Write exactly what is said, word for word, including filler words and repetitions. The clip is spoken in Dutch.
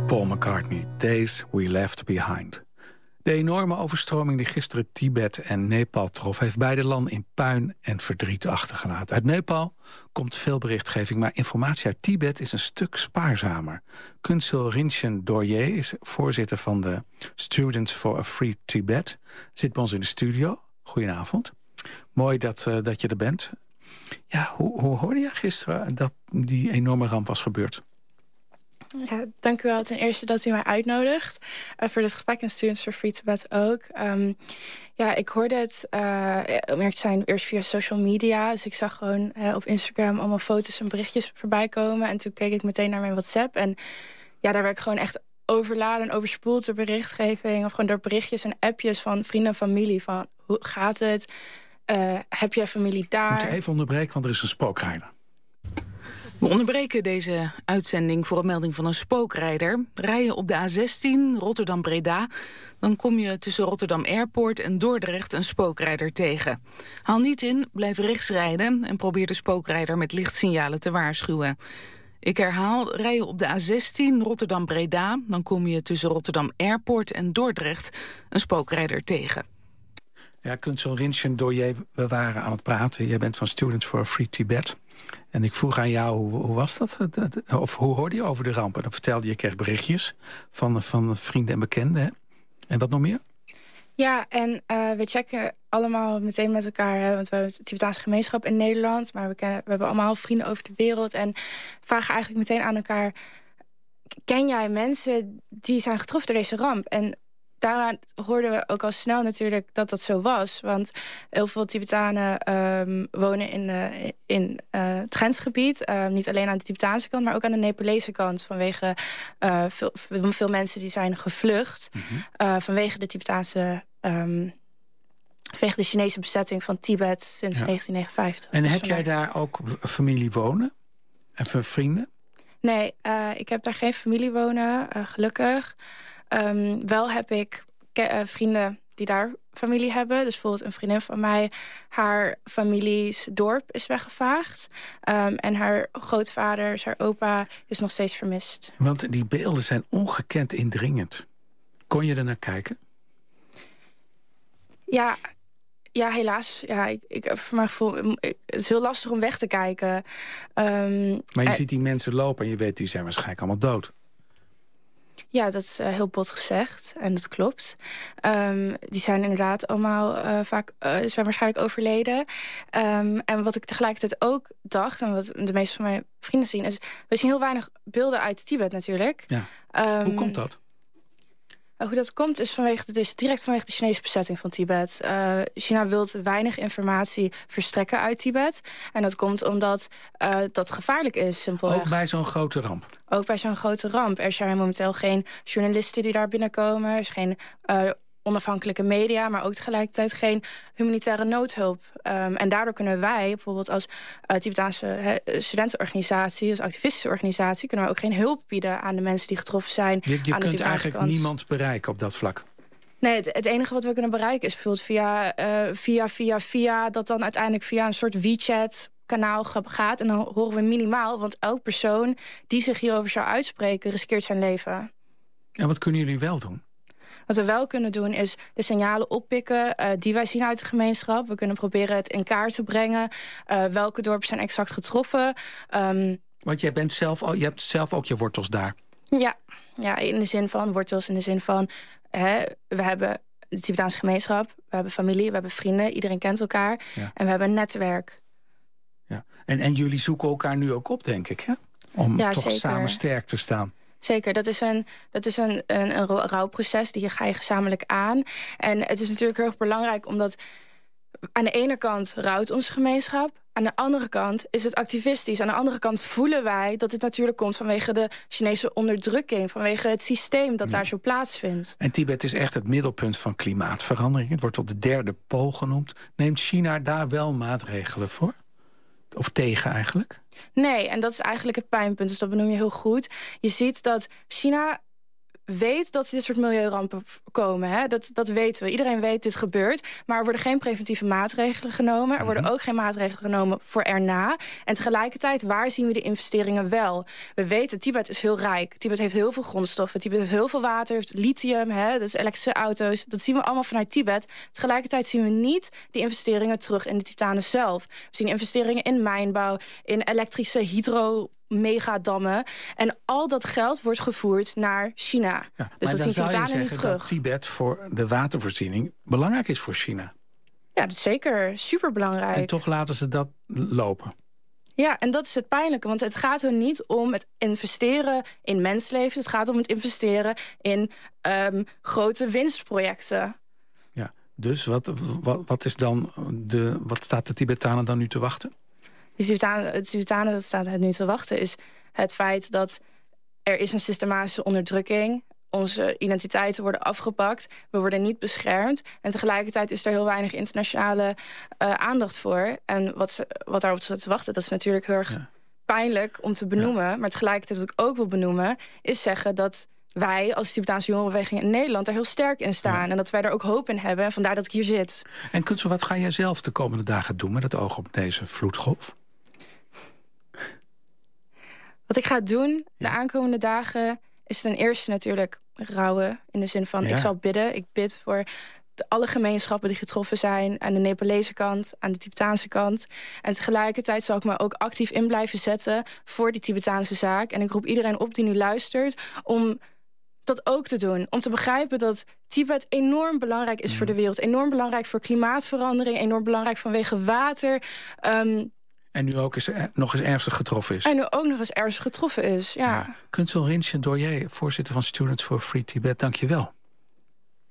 Paul McCartney, Days We Left Behind. De enorme overstroming die gisteren Tibet en Nepal trof, heeft beide landen in puin en verdriet achtergelaten. Uit Nepal komt veel berichtgeving, maar informatie uit Tibet is een stuk spaarzamer. Kunsel Rinchen Dorje is voorzitter van de Students for a Free Tibet. Zit bij ons in de studio. Goedenavond. Mooi dat, uh, dat je er bent. Ja, hoe, hoe hoorde je gisteren dat die enorme ramp was gebeurd? Ja, dank u wel ten eerste dat u mij uitnodigt uh, voor dit gesprek en Students for Free Tibet ook. Um, ja, ik hoorde het, uh, om eerlijk te zijn, eerst via social media. Dus ik zag gewoon uh, op Instagram allemaal foto's en berichtjes voorbij komen. En toen keek ik meteen naar mijn WhatsApp. En ja, daar werd ik gewoon echt overladen en overspoeld door berichtgeving. Of gewoon door berichtjes en appjes van vrienden en familie. Van, hoe gaat het? Uh, heb jij familie daar? Moet je even onderbreken, want er is een spookrijder. We onderbreken deze uitzending voor een melding van een spookrijder. Rij je op de A zestien Rotterdam-Breda, dan kom je tussen Rotterdam Airport en Dordrecht een spookrijder tegen. Haal niet in, blijf rechts rijden en probeer de spookrijder met lichtsignalen te waarschuwen. Ik herhaal, rij je op de A zestien Rotterdam-Breda, dan kom je tussen Rotterdam Airport en Dordrecht een spookrijder tegen. Ja, Kunsel Rinchen Dorje, we waren aan het praten. Jij bent van Students for a Free Tibet. En ik vroeg aan jou, hoe, hoe was dat? Of hoe hoorde je over de ramp? En dan vertelde je, je kreeg berichtjes van, van vrienden en bekenden. Hè? En wat nog meer? Ja, en uh, we checken allemaal meteen met elkaar. Hè, want we hebben de Tibetaanse gemeenschap in Nederland. Maar we, kennen, we hebben allemaal vrienden over de wereld. En vragen eigenlijk meteen aan elkaar, ken jij mensen die zijn getroffen door deze ramp? En daaraan hoorden we ook al snel natuurlijk dat dat zo was. Want heel veel Tibetanen um, wonen in, uh, in uh, het grensgebied. Uh, niet alleen aan de Tibetaanse kant, maar ook aan de Nepalese kant. Vanwege uh, veel, veel mensen die zijn gevlucht. Mm-hmm. uh, vanwege de Tibetaanse Um, vanwege de Chinese bezetting van Tibet sinds ja. negentien negenenvijftig. En dus heb jij daar ook familie wonen? En vrienden? Nee, uh, ik heb daar geen familie wonen, uh, gelukkig. Um, wel heb ik ke- uh, vrienden die daar familie hebben. Dus bijvoorbeeld een vriendin van mij, haar families dorp is weggevaagd. Um, en haar grootvader, dus haar opa, is nog steeds vermist. Want die beelden zijn ongekend indringend. Kon je er naar kijken? Ja, ja, helaas. Ja, ik, ik, voor mijn gevoel, ik, het is heel lastig om weg te kijken. Um, maar je uh, ziet die mensen lopen en je weet, die zijn waarschijnlijk allemaal dood. Ja, dat is uh, heel bot gezegd. En dat klopt. Um, die zijn inderdaad allemaal uh, vaak uh, zijn waarschijnlijk overleden. Um, en wat ik tegelijkertijd ook dacht, en wat de meeste van mijn vrienden zien, is, we zien heel weinig beelden uit Tibet natuurlijk. Ja. Um, Hoe komt dat? Hoe dat komt is, vanwege, het is direct vanwege de Chinese bezetting van Tibet. Uh, China wil weinig informatie verstrekken uit Tibet. En dat komt omdat uh, dat gevaarlijk is, simpelweg. Ook bij zo'n grote ramp? Ook bij zo'n grote ramp. Er zijn momenteel geen journalisten die daar binnenkomen. Er is geen uh, onafhankelijke media, maar ook tegelijkertijd geen humanitaire noodhulp. Um, en daardoor kunnen wij, bijvoorbeeld als uh, Tibetaanse he, studentenorganisatie, als activistische organisatie, kunnen we ook geen hulp bieden aan de mensen die getroffen zijn. Je, je aan kunt de eigenlijk kant. niemand bereiken op dat vlak. Nee, het, het enige wat we kunnen bereiken is bijvoorbeeld via, uh, via, via, via, dat dan uiteindelijk via een soort WeChat kanaal gaat. En dan horen we minimaal, want elk persoon die zich hierover zou uitspreken, riskeert zijn leven. En wat kunnen jullie wel doen? Wat we wel kunnen doen is de signalen oppikken uh, die wij zien uit de gemeenschap. We kunnen proberen het in kaart te brengen. Uh, welke dorpen zijn exact getroffen. Um, Want jij bent zelf, je hebt zelf ook je wortels daar. Ja, ja, in de zin van wortels, in de zin van, hè, we hebben de Tibetaanse gemeenschap, we hebben familie, we hebben vrienden, iedereen kent elkaar. Ja. En we hebben een netwerk. Ja. En, en jullie zoeken elkaar nu ook op, denk ik, hè? Om ja, toch zeker. samen sterk te staan. Zeker, dat is een, dat is een, een, een rouwproces, die ga je gezamenlijk aan. En het is natuurlijk heel erg belangrijk, omdat aan de ene kant rouwt onze gemeenschap, aan de andere kant is het activistisch. Aan de andere kant voelen wij dat het natuurlijk komt vanwege de Chinese onderdrukking, vanwege het systeem dat ja. daar zo plaatsvindt. En Tibet is echt het middelpunt van klimaatverandering. Het wordt tot de derde pool genoemd. Neemt China daar wel maatregelen voor? Of tegen eigenlijk? Nee, en dat is eigenlijk het pijnpunt. Dus dat benoem je heel goed. Je ziet dat China weet dat dit soort milieurampen komen. Hè? Dat, dat weten we. Iedereen weet dit gebeurt. Maar er worden geen preventieve maatregelen genomen. Er worden ook geen maatregelen genomen voor erna. En tegelijkertijd, waar zien we de investeringen wel? We weten, Tibet is heel rijk. Tibet heeft heel veel grondstoffen. Tibet heeft heel veel water, heeft lithium, hè? Dus elektrische auto's. Dat zien we allemaal vanuit Tibet. Tegelijkertijd zien we niet die investeringen terug in de Tibetanen zelf. We zien investeringen in mijnbouw, in elektrische hydro megadammen. En al dat geld wordt gevoerd naar China. Ja, dus dat zien Tibetanen niet terug. Dat Tibet voor de watervoorziening belangrijk is voor China. Ja, dat is zeker superbelangrijk. En toch laten ze dat lopen. Ja, en dat is het pijnlijke. Want het gaat er niet om het investeren in menslevens. Het gaat om het investeren in um, grote winstprojecten. Ja, dus wat, wat, wat, is dan de, wat staat de Tibetanen dan nu te wachten? De Tibetanen, het Tibetanen staat het nu te wachten is het feit dat er is een systematische onderdrukking. Onze identiteiten worden afgepakt. We worden niet beschermd. En tegelijkertijd is er heel weinig internationale uh, aandacht voor. En wat, wat daarop staat te wachten, dat is natuurlijk heel erg ja. pijnlijk om te benoemen. Ja. Maar tegelijkertijd wat ik ook wil benoemen, is zeggen dat wij als Tibetaanse jongerenbeweging in Nederland er heel sterk in staan. Ja. En dat wij er ook hoop in hebben. En vandaar dat ik hier zit. En Kunsel, wat ga jij zelf de komende dagen doen met het oog op deze vloedgolf? Wat ik ga doen de ja. aankomende dagen is ten eerste natuurlijk rouwen. In de zin van, ja. ik zal bidden. Ik bid voor de, alle gemeenschappen die getroffen zijn. Aan de Nepalese kant, aan de Tibetaanse kant. En tegelijkertijd zal ik me ook actief in blijven zetten voor die Tibetaanse zaak. En ik roep iedereen op die nu luistert om dat ook te doen. Om te begrijpen dat Tibet enorm belangrijk is mm. voor de wereld. Enorm belangrijk voor klimaatverandering. Enorm belangrijk vanwege water. Um, En nu ook eens, nog eens ernstig getroffen is. En nu ook nog eens ernstig getroffen is, ja. ja. Kunsel Rinchen Dorier, voorzitter van Students for Free Tibet, dank je wel.